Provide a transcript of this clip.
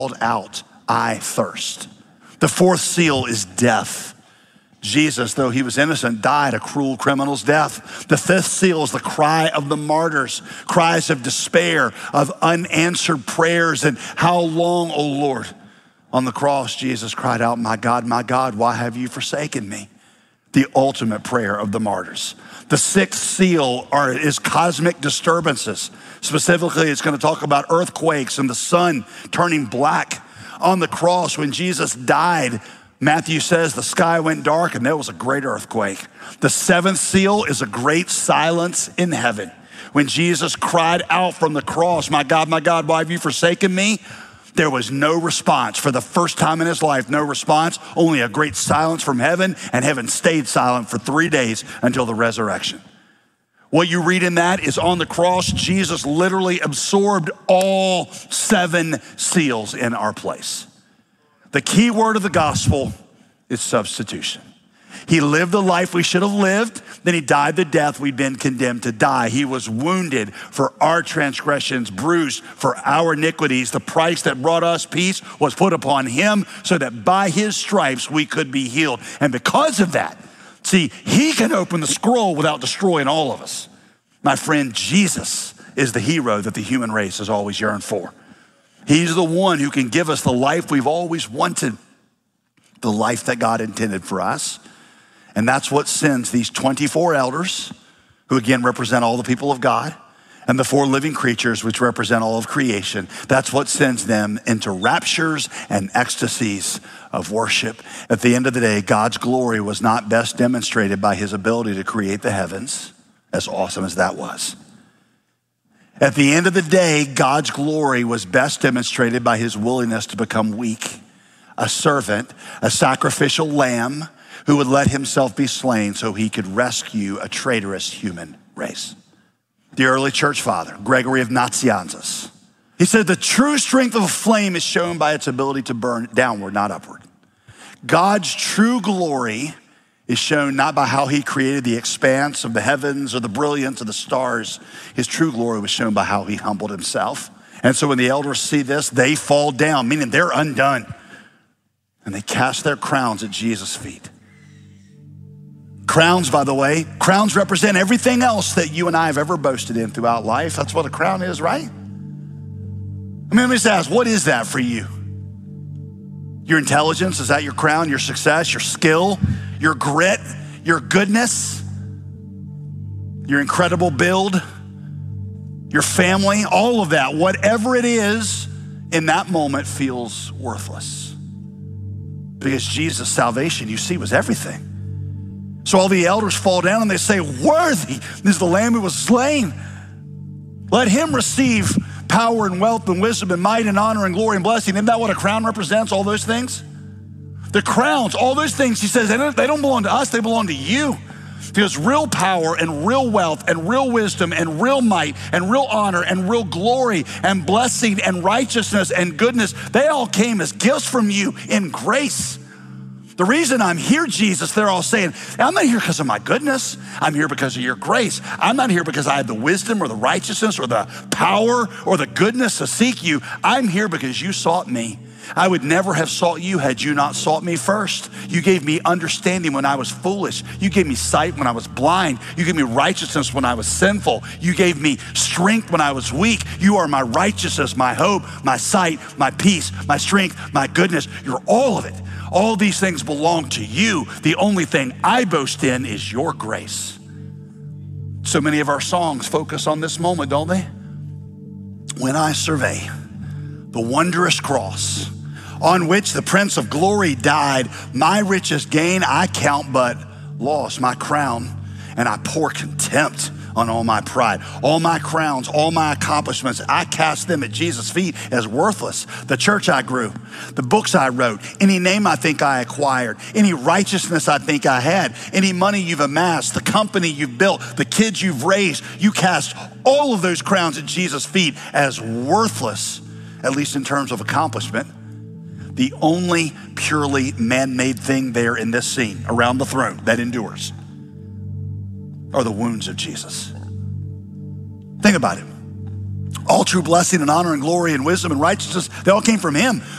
out, I thirst. The fourth seal is death. Jesus, though he was innocent, died a cruel criminal's death. The fifth seal is the cry of the martyrs, cries of despair, of unanswered prayers. And how long, O Lord? On the cross, Jesus cried out, my God, why have you forsaken me? The ultimate prayer of the martyrs. The sixth seal is cosmic disturbances. Specifically, it's going to talk about earthquakes and the sun turning black. On the cross, when Jesus died, Matthew says the sky went dark and there was a great earthquake. The seventh seal is a great silence in heaven. When Jesus cried out from the cross, my God, why have you forsaken me? There was no response. For the first time in his life, no response, only a great silence from heaven, and heaven stayed silent for 3 days until the resurrection. What you read in that is on the cross, Jesus literally absorbed all 7 seals in our place. The key word of the gospel is substitution. He lived the life we should have lived, then he died the death we'd been condemned to die. He was wounded for our transgressions, bruised for our iniquities. The price that brought us peace was put upon him so that by his stripes we could be healed. And because of that, see, he can open the scroll without destroying all of us. My friend, Jesus is the hero that the human race has always yearned for. He's the one who can give us the life we've always wanted, the life that God intended for us. And that's what sends these 24 elders, who again represent all the people of God, and the 4 living creatures, which represent all of creation. That's what sends them into raptures and ecstasies of worship. At the end of the day, God's glory was not best demonstrated by his ability to create the heavens, as awesome as that was. At the end of the day, God's glory was best demonstrated by his willingness to become weak, a servant, a sacrificial lamb who would let himself be slain so he could rescue a traitorous human race. The early church father, Gregory of Nazianzus, he said, the true strength of a flame is shown by its ability to burn downward, not upward. God's true glory is shown not by how he created the expanse of the heavens or the brilliance of the stars. His true glory was shown by how he humbled himself. And so when the elders see this, they fall down, meaning they're undone. And they cast their crowns at Jesus' feet. Crowns, by the way, crowns represent everything else that you and I have ever boasted in throughout life. That's what a crown is, right? I mean, let me just ask, what is that for you? Your intelligence, is that your crown? Your success, your skill, your grit, your goodness, your incredible build, your family, all of that, whatever it is in that moment feels worthless. Because Jesus' salvation, you see, was everything. So all the elders fall down and they say, worthy is the Lamb who was slain. Let him receive power and wealth and wisdom and might and honor and glory and blessing. Isn't that what a crown represents, all those things? The crowns, all those things, he says, they don't belong to us, they belong to you. Because real power and real wealth and real wisdom and real might and real honor and real glory and blessing and righteousness and goodness, they all came as gifts from you in grace. The reason I'm here, Jesus, they're all saying, I'm not here because of my goodness. I'm here because of your grace. I'm not here because I have the wisdom or the righteousness or the power or the goodness to seek you. I'm here because you sought me. I would never have sought you had you not sought me first. You gave me understanding when I was foolish. You gave me sight when I was blind. You gave me righteousness when I was sinful. You gave me strength when I was weak. You are my righteousness, my hope, my sight, my peace, my strength, my goodness. You're all of it. All these things belong to you. The only thing I boast in is your grace. So many of our songs focus on this moment, don't they? When I survey the wondrous cross on which the Prince of Glory died, my richest gain I count but loss, my crown, and I pour contempt on all my pride. All my crowns, all my accomplishments, I cast them at Jesus' feet as worthless. The church I grew, the books I wrote, any name I think I acquired, any righteousness I think I had, any money you've amassed, the company you've built, the kids you've raised, you cast all of those crowns at Jesus' feet as worthless, at least in terms of accomplishment. The only purely man-made thing there in this scene around the throne that endures are the wounds of Jesus. Think about it. All true blessing and honor and glory and wisdom and righteousness, they all came from him.